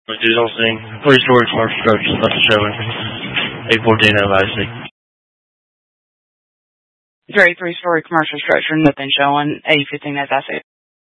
But there's also three-story commercial structure, nothing showing. 814 LIC. Very three-story commercial structure, nothing showing. A15 as I said.